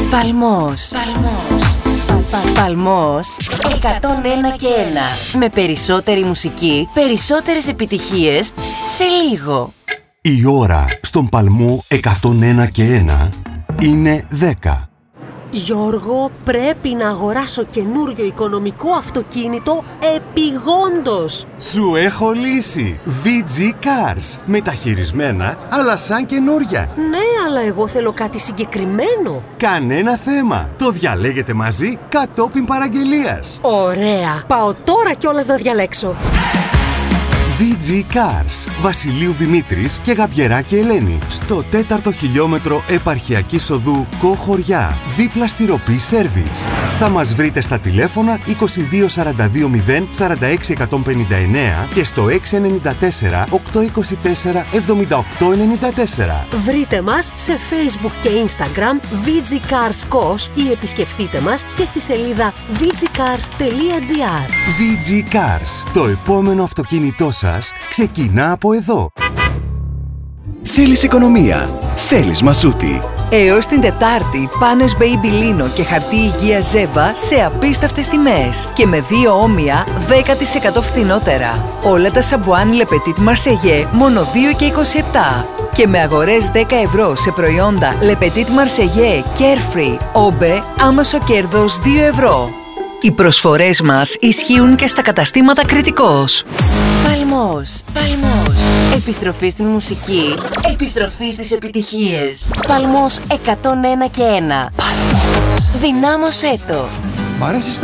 Παλμός. Παλμός 101 και 1. Με περισσότερη μουσική, περισσότερες επιτυχίες σε λίγο. Η ώρα στον Παλμό 101 και 1 είναι 10. Γιώργο, πρέπει να αγοράσω καινούριο οικονομικό αυτοκίνητο επιγόντως. Σου έχω λύση. VG Cars. Μεταχειρισμένα, αλλά σαν καινούρια. Ναι, αλλά εγώ θέλω κάτι συγκεκριμένο. Κανένα θέμα. Το διαλέγετε μαζί κατόπιν παραγγελίας. Ωραία. Πάω τώρα κιόλας να διαλέξω. VG Cars. Βασιλείου Δημήτρης και Γαμπιεράκη Ελένη. Στο 4ο χιλιόμετρο επαρχιακής οδού Κοχωριά. Δίπλα στη Ροπή Σέρβις. Θα μας βρείτε στα τηλέφωνα 22 42 0 46 159 και στο 694 824 78 94. Βρείτε μας σε Facebook και Instagram VG Cars KOS ή επισκεφτείτε μας και στη σελίδα vgcars.gr. VG Cars. Το επόμενο αυτοκίνητό σας ξεκινά από εδώ. Θέλεις οικονομία. Θέλεις Μασούτη. Έως την Τετάρτη, πάνες Baby Lino και χαρτί υγείας Ζέβα σε απίστευτες τιμές και με 2 όμοια 10% φθηνότερα. Όλα τα σαμπουάν Le Petit Marseillais μόνο 2,27 και με αγορές 10 ευρώ σε προϊόντα Le Petit Marseillais, Carefree, Obe, άμεσο κέρδος 2 ευρώ. Οι προσφορές μας ισχύουν και στα καταστήματα Κρητικός. Παλμός. Επιστροφή στην μουσική. Επιστροφή στις επιτυχίες. Παλμός 101 και 1. Παλμός. Δυνάμωσέ το. Μ' αρέσει